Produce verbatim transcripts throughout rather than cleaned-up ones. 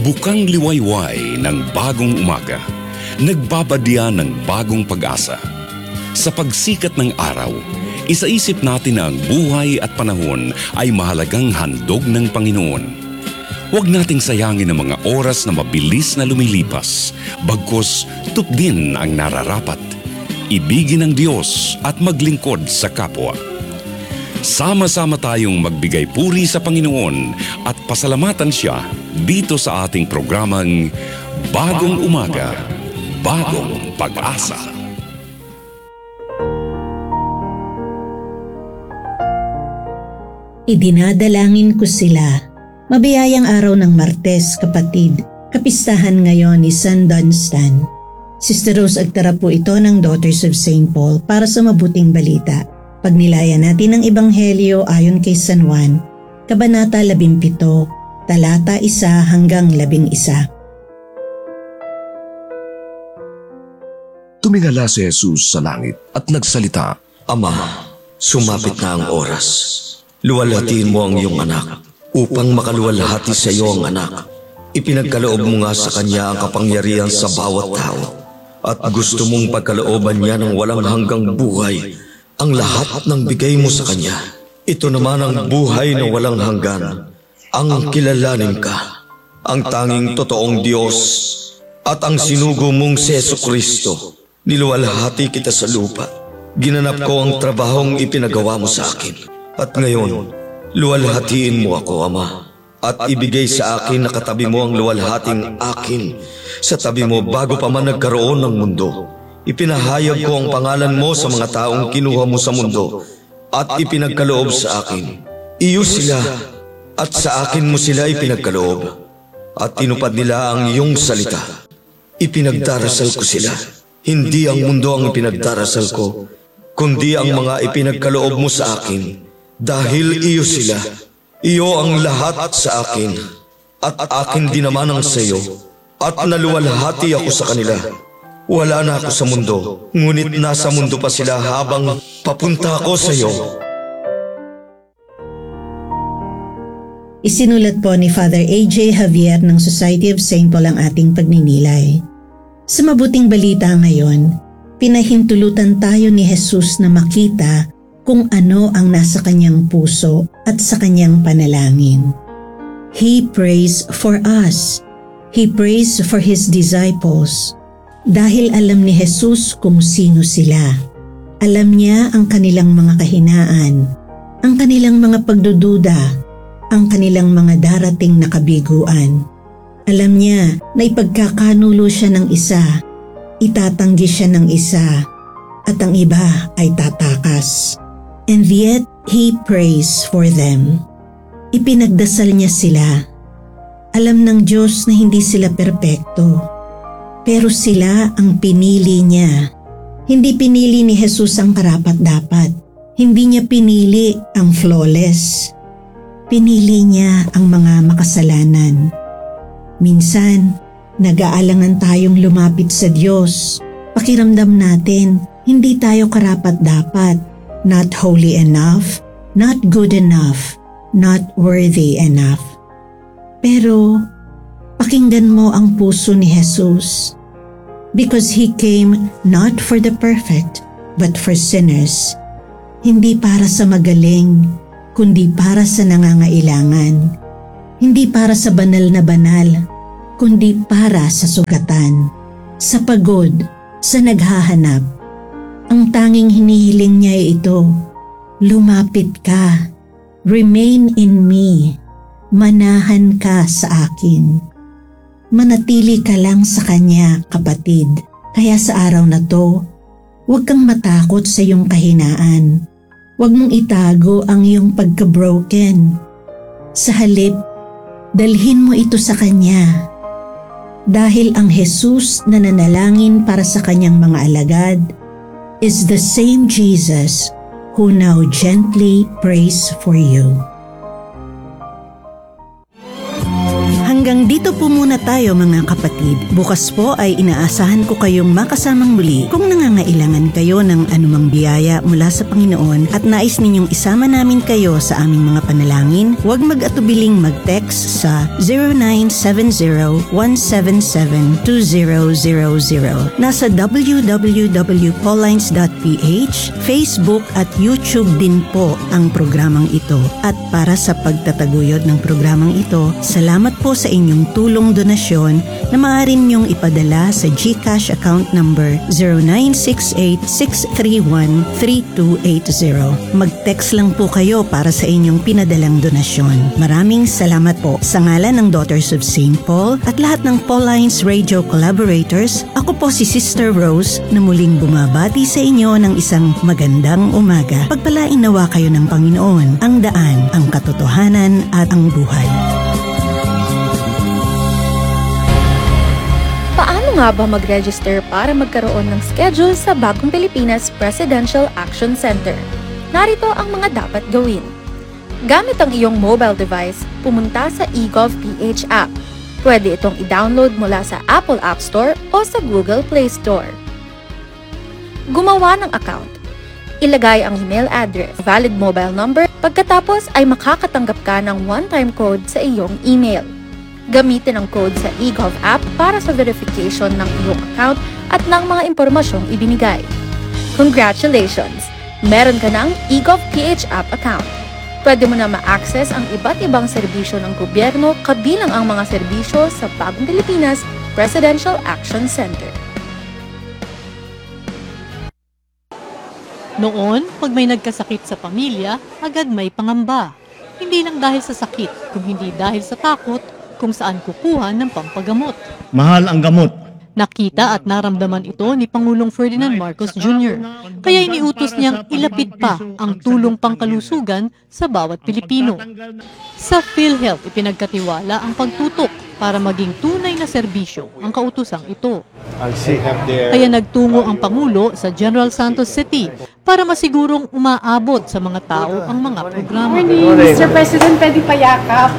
Bukang liwayway ng bagong umaga, nagbabadya ng bagong pag-asa. Sa pagsikat ng araw, isaisip natin na ang buhay at panahon ay mahalagang handog ng Panginoon. Huwag nating sayangin ang mga oras na mabilis na lumilipas, bagkus tupdin ang nararapat. Ibigin ang Diyos at maglingkod sa kapwa. Sama-sama tayong magbigay puri sa Panginoon at pasalamatan Siya dito sa ating programang Bagong Umaga, Bagong Pag-asa. Idinadalangin ko sila. Mabiyayang araw ng Martes, kapatid. Kapistahan ngayon ni San Dunstan. Sister Rose, agtara po ito ng Daughters of Saint Paul para sa mabuting balita. Pagnilayan natin ang Ebanghelyo ayon kay San Juan, Kabanata labinpito, talata isa hanggang labing isa. Tumingala si Jesus sa langit at nagsalita, Ama, sumapit na ang oras. Luwalhatiin mo ang iyong anak upang makaluwalhati sa iyo ang anak. Ipinagkaloob mo nga sa kanya ang kapangyarihan sa bawat tao at gusto mong pagkalooban niya ng walang hanggang buhay ang lahat ng bigay mo sa kanya. Ito naman ang buhay na walang hanggan, ang kilalanin ka, ang tanging totoong Diyos at ang sinugo mong si Jesucristo. Niluwalhati kita sa lupa. Ginanap ko ang trabahong ipinagawa mo sa akin. At ngayon, luwalhatiin mo ako, Ama, at ibigay sa akin na katabi mo ang luwalhating akin sa tabi mo bago pa man nagkaroon ng mundo. Ipinahayag ko ang pangalan mo sa mga taong kinuha mo sa mundo at ipinagkaloob sa akin. Iyo sila at sa akin mo sila ipinagkaloob at tinupad nila ang iyong salita. Ipinagdarasal ko sila. Hindi ang mundo ang ipinagdarasal ko, kundi ang mga ipinagkaloob mo sa akin. Dahil iyo sila, iyo ang lahat sa akin at akin din naman ang sa iyo at naluwalhati ako sa kanila. Wala na ako sa mundo, ngunit nasa mundo pa sila habang papunta ako sa iyo. Isinulat po ni Father A J Javier ng Society of Saint Paul ang ating pagninilay. Sa mabuting balita ngayon, pinahintulutan tayo ni Jesus na makita kung ano ang nasa kanyang puso at sa kanyang panalangin. He prays for us. He prays for His disciples. Dahil alam ni Jesus kung sino sila. Alam niya ang kanilang mga kahinaan, ang kanilang mga pagdududa, ang kanilang mga darating na kabiguan. Alam niya na ipagkakanulo siya ng isa, itatanggi siya ng isa, at ang iba ay tatakas. And yet, He prays for them. Ipinagdasal niya sila. Alam ng Diyos na hindi sila perpekto. Pero sila ang pinili niya. Hindi pinili ni Jesus ang karapat-dapat. Hindi niya pinili ang flawless. Pinili niya ang mga makasalanan. Minsan, nag-aalangan tayong lumapit sa Diyos. Pakiramdam natin, hindi tayo karapat-dapat. Not holy enough, not good enough, not worthy enough. Pero, pakinggan mo ang puso ni Jesus. Because He came not for the perfect, but for sinners. Hindi para sa magaling, kundi para sa nangangailangan. Hindi para sa banal na banal, kundi para sa sugatan, sa pagod, sa naghahanap. Ang tanging hinihiling niya ay ito, lumapit ka, remain in me, manahan ka sa akin. Manatili ka lang sa Kanya, kapatid. Kaya sa araw na to, huwag kang matakot sa iyong kahinaan. Huwag mong itago ang iyong pagka-broken. Sa halip, dalhin mo ito sa Kanya. Dahil ang Jesus na nanalangin para sa Kanyang mga alagad is the same Jesus who now gently prays for you. Hanggang dito po muna tayo mga kapatid. Bukas po ay inaasahan ko kayong makasamang muli. Kung nangangailangan kayo ng anumang biyaya mula sa Panginoon at nais ninyong isama namin kayo sa aming mga panalangin, huwag mag-atubiling mag-text sa zero nine seven zero one seven seven two zero zero zero. Nasa w w w dot paullines dot p h, Facebook at YouTube din po ang programang ito. At para sa pagtataguyod ng programang ito, salamat po sa inyong tulong donasyon na maaari niyong ipadala sa GCash account number zero nine six eight six three one three two eight zero. Mag-text lang po kayo para sa inyong pinadalang donasyon. Maraming salamat po. Sa ngalan ng Daughters of Saint Paul at lahat ng Paullines Radio collaborators, ako po si Sister Rose na muling bumabati sa inyo ng isang magandang umaga. Pagpalain nawa kayo ng Panginoon, ang daan, ang katotohanan at ang buhay. Paano nga ba mag-register para magkaroon ng schedule sa Bagong Pilipinas Presidential Action Center? Narito ang mga dapat gawin. Gamit ang iyong mobile device, pumunta sa eGovPH app. Pwede itong i-download mula sa Apple App Store o sa Google Play Store. Gumawa ng account. Ilagay ang email address, valid mobile number, pagkatapos ay makakatanggap ka ng one-time code sa iyong email. Gamitin ang code sa eGov app para sa verification ng iyong account at ng mga impormasyong ibinigay. Congratulations! Meron ka ng eGovPH app account. Pwede mo na ma-access ang iba't ibang serbisyo ng gobyerno kabilang ang mga serbisyo sa Bagong Pilipinas Presidential Action Center. Noon, pag may nagkasakit sa pamilya, agad may pangamba. Hindi lang dahil sa sakit, kung hindi dahil sa takot kung saan kukuha ng pampagamot. Mahal ang gamot. Nakita at naramdaman ito ni Pangulong Ferdinand Marcos Junior Kaya iniutos niyang ilapit pa ang tulong pangkalusugan sa bawat Pilipino. Sa PhilHealth, ipinagkatiwala ang pagtutok para maging tunay na serbisyo ang kautusang ito. Kaya nagtungo ang Pangulo sa General Santos City para masigurong umaabot sa mga tao ang mga programa. Morning, Mister President, pwede pa yakap.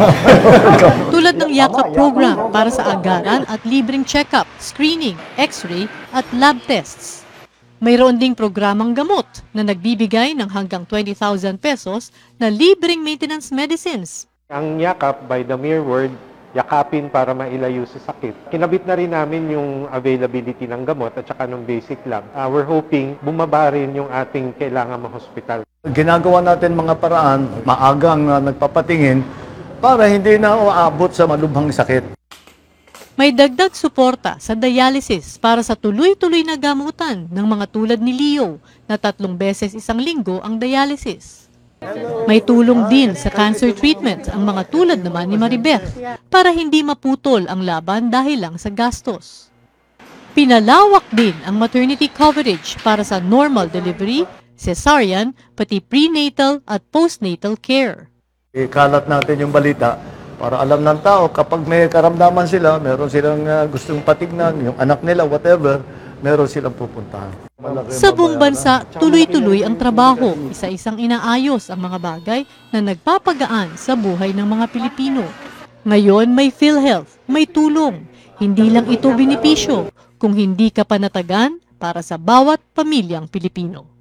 Tulad ng yakap program para sa agaran at libreng check-up, screening, x-ray at lab tests. Mayroon ding programang gamot na nagbibigay ng hanggang twenty thousand pesos na libreng maintenance medicines. Ang yakap, by the mere word, yakapin para mailayo sa sakit. Kinabit na rin namin yung availability ng gamot at saka ng basic lab. Uh, we're hoping bumaba rin yung ating kailangan ma-hospital. Ginagawa natin mga paraan, maagang uh, nagpapatingin para hindi na uabot sa malubhang sakit. May dagdag suporta sa dialysis para sa tuloy-tuloy na gamutan ng mga tulad ni Leo na tatlong beses isang linggo ang dialysis. May tulong din sa cancer treatment ang mga tulad naman ni Maribeth para hindi maputol ang laban dahil lang sa gastos. Pinalawak din ang maternity coverage para sa normal delivery, cesarean, pati prenatal at postnatal care. Ikalat natin yung balita para alam ng tao kapag may karamdaman sila, meron silang uh, gustong patignan, yung anak nila, whatever, meron silang pupuntahan. Sa buong bansa, tuloy-tuloy ang trabaho, isa-isang inaayos ang mga bagay na nagpapagaan sa buhay ng mga Pilipino. Ngayon may PhilHealth, may tulong. Hindi lang ito benepisyo, kung hindi ka panatagan para sa bawat pamilyang Pilipino.